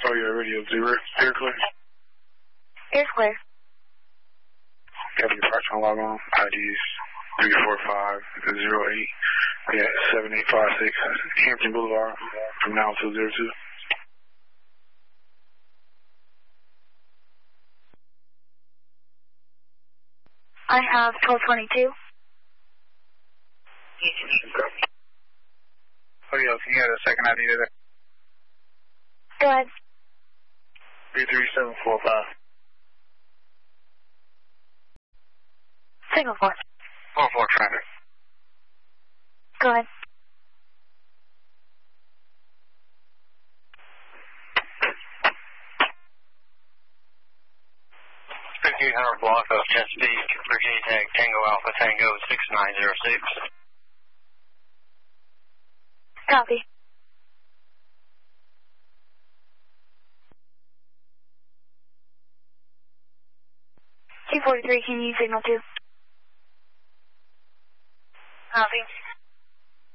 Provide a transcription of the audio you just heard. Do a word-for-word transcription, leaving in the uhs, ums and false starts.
Oh, yeah, radio zero. Air clear. Air clear. Got your parts on log on. I Ds three four five zero eight. Yeah, seven eight five six. Hampton Boulevard from now till zero two. I have twelve twenty-two. Oh, yeah, can you have a second I D there? Go ahead. three three seven four five. Signal four. four four traffic. Go ahead. fifteen hundred block of Chesapeake, Virginia Tech, Tango Alpha Tango six nine zero six. Copy. two forty-three, can you signal two? Copy.